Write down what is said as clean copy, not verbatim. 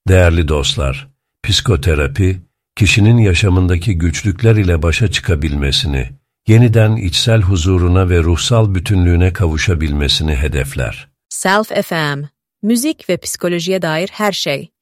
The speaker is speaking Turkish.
Değerli dostlar, psikoterapi, kişinin yaşamındaki güçlükler ile başa çıkabilmesini, yeniden içsel huzuruna ve ruhsal bütünlüğüne kavuşabilmesini hedefler. Self FM, müzik ve psikolojiye dair her şey.